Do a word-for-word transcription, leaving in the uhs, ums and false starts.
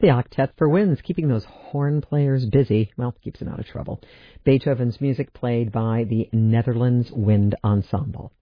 The Octet for Winds, keeping those horn players busy. Well, keeps them out of trouble. Beethoven's music played by the Netherlands Wind Ensemble.